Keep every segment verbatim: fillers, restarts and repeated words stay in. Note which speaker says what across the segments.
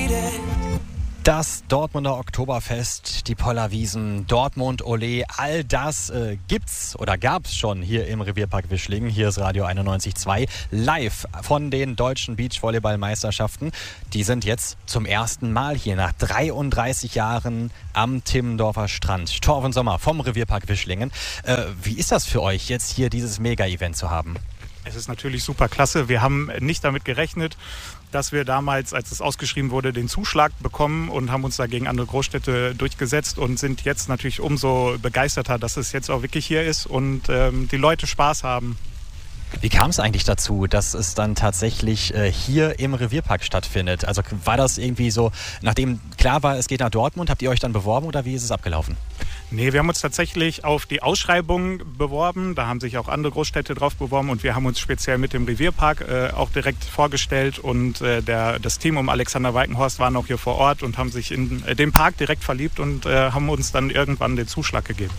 Speaker 1: Das Dortmunder Oktoberfest, die Pollerwiesen, Dortmund Ole, all das äh, gibt's oder gab's schon hier im Revierpark Wischlingen. Hier ist Radio einundneunzig Komma zwei live von den deutschen Beachvolleyball-Meisterschaften. Die sind jetzt zum ersten Mal hier nach dreiunddreißig Jahren am Timmendorfer Strand. Torben Sommer vom Revierpark Wischlingen. Äh, wie ist das für euch, jetzt hier dieses Mega-Event zu haben?
Speaker 2: Es ist natürlich super klasse. Wir haben nicht damit gerechnet, dass wir damals, als es ausgeschrieben wurde, den Zuschlag bekommen und haben uns da gegen andere Großstädte durchgesetzt und sind jetzt natürlich umso begeisterter, dass es jetzt auch wirklich hier ist und ähm, die Leute Spaß haben.
Speaker 1: Wie kam es eigentlich dazu, dass es dann tatsächlich äh, hier im Revierpark stattfindet? Also war das irgendwie so, nachdem klar war, es geht nach Dortmund, habt ihr euch dann beworben oder wie ist es abgelaufen?
Speaker 2: Nee, wir haben uns tatsächlich auf die Ausschreibung beworben. Da haben sich auch andere Großstädte drauf beworben und wir haben uns speziell mit dem Revierpark äh, auch direkt vorgestellt und äh, der, das Team um Alexander Weikenhorst waren auch hier vor Ort und haben sich in äh, den Park direkt verliebt und äh, haben uns dann irgendwann den Zuschlag gegeben.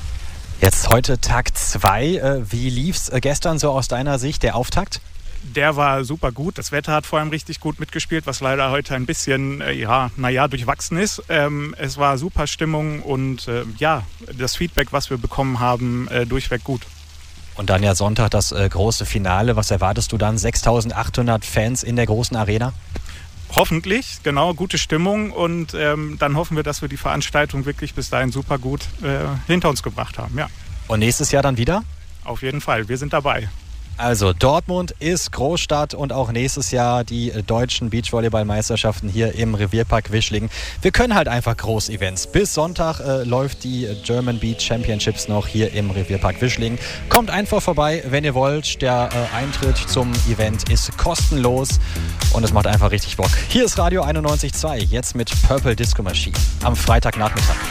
Speaker 1: Jetzt heute Tag zwei. Wie lief's gestern so aus deiner Sicht, der Auftakt?
Speaker 2: Der war super gut. Das Wetter hat vor allem richtig gut mitgespielt, was leider heute ein bisschen, ja, naja, durchwachsen ist. Ähm, es war super Stimmung und äh, ja, das Feedback, was wir bekommen haben, äh, durchweg gut.
Speaker 1: Und dann ja Sonntag das äh, große Finale. Was erwartest du dann? sechstausendachthundert Fans in der großen Arena?
Speaker 2: Hoffentlich, genau, gute Stimmung und ähm, dann hoffen wir, dass wir die Veranstaltung wirklich bis dahin super gut äh, hinter uns gebracht haben, ja.
Speaker 1: Und nächstes Jahr dann wieder?
Speaker 2: Auf jeden Fall, wir sind dabei.
Speaker 1: Also Dortmund ist Großstadt und auch nächstes Jahr die deutschen Beachvolleyball-Meisterschaften hier im Revierpark Wischlingen. Wir können halt einfach Groß-Events. Bis Sonntag äh, läuft die German Beach Championships noch hier im Revierpark Wischlingen. Kommt einfach vorbei, wenn ihr wollt. Der äh, Eintritt zum Event ist kostenlos und es macht einfach richtig Bock. Hier ist Radio einundneunzig Komma zwei, jetzt mit Purple Disco Machine am Freitagnachmittag.